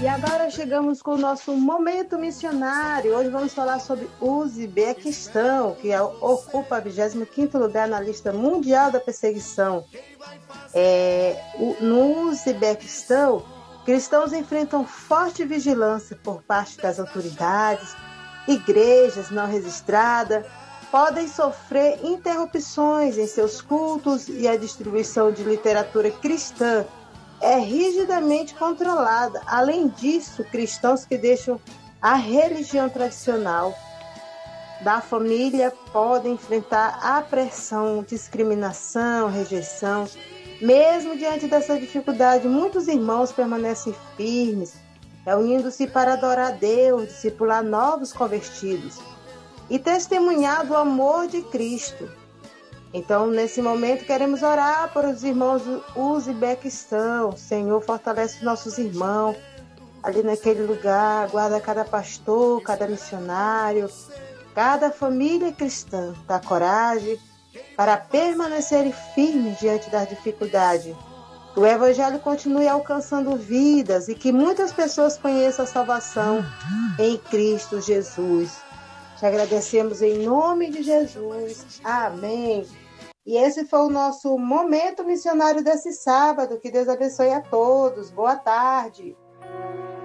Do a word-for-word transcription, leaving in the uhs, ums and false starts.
E agora chegamos com o nosso momento missionário. Hoje vamos falar sobre o Uzbequistão, que ocupa o vigésimo quinto lugar na lista mundial da perseguição. É, o, no Uzbequistão, cristãos enfrentam forte vigilância por parte das autoridades, igrejas não registradas, podem sofrer interrupções em seus cultos e a distribuição de literatura cristã é rigidamente controlada. Além disso, cristãos que deixam a religião tradicional da família podem enfrentar a pressão, discriminação, rejeição. Mesmo diante dessa dificuldade, muitos irmãos permanecem firmes, reunindo-se para adorar a Deus, discipular novos convertidos e testemunhar do amor de Cristo. Então, nesse momento, queremos orar por os irmãos do Uzbequistão. Senhor, fortalece os nossos irmãos ali naquele lugar, guarda cada pastor, cada missionário, cada família cristã. Dá coragem para permanecerem firmes diante das dificuldades. Que o Evangelho continue alcançando vidas e que muitas pessoas conheçam a salvação em Cristo Jesus. Te agradecemos em nome de Jesus. Amém. E esse foi o nosso momento missionário desse sábado. Que Deus abençoe a todos. Boa tarde.